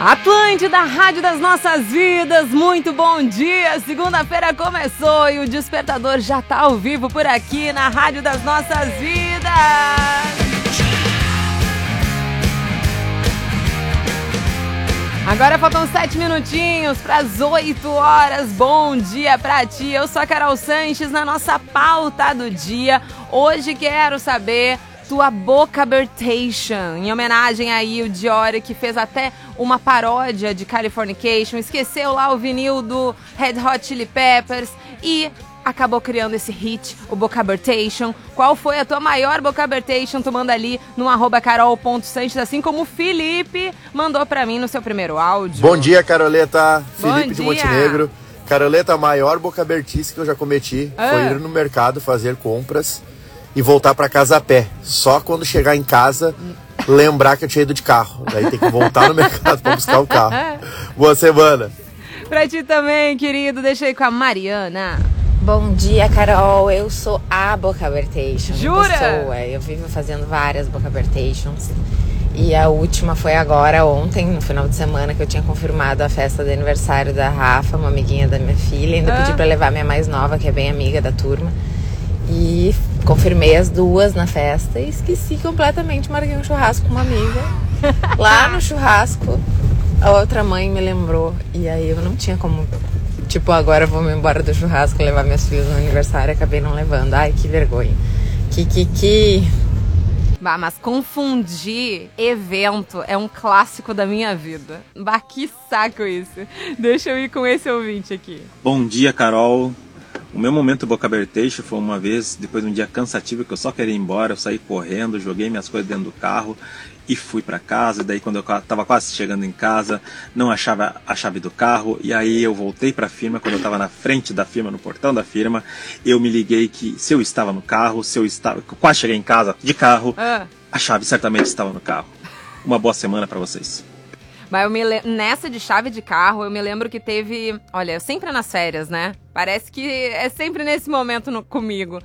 Atlântida, Rádio das Nossas Vidas, muito bom dia, segunda-feira começou e o Despertador já tá ao vivo por aqui na Rádio das Nossas Vidas. Agora faltam 7 minutinhos para as 8 horas, bom dia pra ti, eu sou a Carol Sanches, na nossa pauta do dia, hoje quero saber tua Bocabertation, em homenagem aí o Diori, que fez até uma paródia de Californication, esqueceu lá o vinil do Red Hot Chili Peppers e acabou criando esse hit, o Bocabertation. Qual foi a tua maior Bocabertation? Tu manda ali no @carol.sanches, assim como o Felipe mandou pra mim no seu primeiro áudio. Bom dia, Caroleta. Felipe de dia. Montenegro. Caroleta, a maior bocabertice que eu já cometi foi ir no mercado fazer compras e voltar pra casa a pé. Só quando chegar em casa, lembrar que eu tinha ido de carro. Daí tem que voltar no mercado pra buscar o carro. Boa semana. Pra ti também, querido. Deixa aí com a Mariana. Bom dia, Carol. Eu sou a Bocabertation. Jura? Eu vivo fazendo várias Bocabertations. E a última foi agora, ontem, no final de semana, que eu tinha confirmado a festa de aniversário da Rafa, uma amiguinha da minha filha. Ainda pedi pra levar minha mais nova, que é bem amiga da turma. E confirmei as duas na festa e esqueci completamente, marquei um churrasco com uma amiga. Lá no churrasco, a outra mãe me lembrou. E aí eu não tinha como, tipo, agora eu vou me embora do churrasco e levar minhas filhas no aniversário. Acabei não levando. Ai, que vergonha. Bah, mas confundir evento é um clássico da minha vida. Bah, que saco isso. Deixa eu ir com esse ouvinte aqui. Bom dia, Carol. O meu momento Bocabertation foi uma vez, depois de um dia cansativo que eu só queria ir embora, eu saí correndo, joguei minhas coisas dentro do carro e fui para casa. E daí quando eu estava quase chegando em casa, não achava a chave do carro, e aí eu voltei para a firma. Quando eu estava na frente da firma, no portão da firma, eu me liguei que se eu estava no carro, quase cheguei em casa de carro, a chave certamente estava no carro. Uma boa semana para vocês. Mas nessa de chave de carro, eu me lembro que teve... Olha, sempre nas férias, né? Parece que é sempre nesse momento comigo.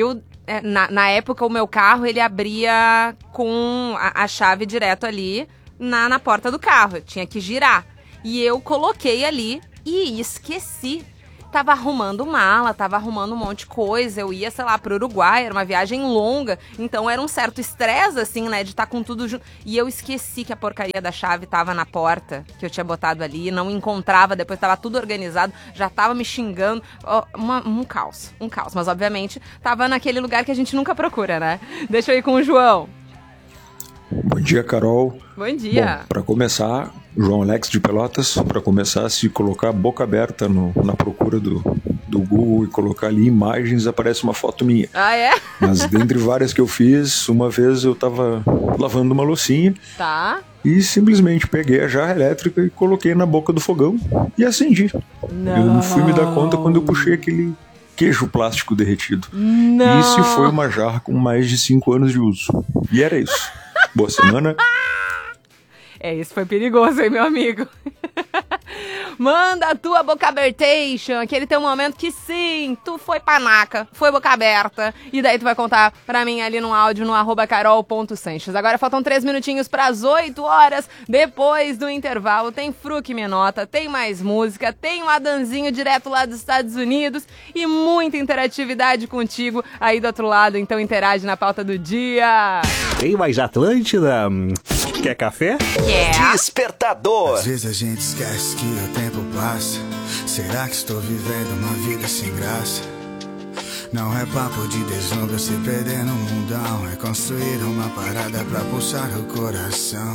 Na época, o meu carro, ele abria com a chave direto ali na porta do carro. Eu tinha que girar. E eu coloquei ali e esqueci. Tava arrumando mala, tava arrumando um monte de coisa. Eu ia, sei lá, pro Uruguai, era uma viagem longa. Então era um certo estresse, assim, né, de estar com tudo junto. E eu esqueci que a porcaria da chave tava na porta, que eu tinha botado ali. Não encontrava, depois tava tudo organizado. Já tava me xingando. Um caos. Mas, obviamente, tava naquele lugar que a gente nunca procura, né? Deixa eu ir com o João. Bom dia, Carol. Bom dia. Bom, para começar, João Alex de Pelotas, para começar, se colocar a boca aberta na procura do Google e colocar ali imagens, aparece uma foto minha. Ah, é? Mas dentre várias que eu fiz, uma vez eu tava lavando uma loucinha. Tá. E simplesmente peguei a jarra elétrica e coloquei na boca do fogão e acendi. Não. Eu não fui me dar conta quando eu puxei aquele queijo plástico derretido. Não. E isso foi uma jarra com mais de 5 anos de uso. E era isso. Boa semana. Isso foi perigoso, hein, meu amigo? Manda a tua Bocabertation, aquele teu momento que sim, tu foi panaca, foi boca aberta, e daí tu vai contar pra mim ali no áudio no @carol.sanches. Agora faltam 3 minutinhos pras 8 horas, depois do intervalo tem Fruc Me Nota, tem mais música, tem um Adanzinho direto lá dos Estados Unidos e muita interatividade contigo aí do outro lado, então interage na pauta do dia. Tem mais Atlântida? Quer café? Despertador. Às vezes a gente esquece que o tempo passa. Será que estou vivendo uma vida sem graça? Não é papo de deslumbre se perder no mundão. É construir uma parada pra pulsar o coração.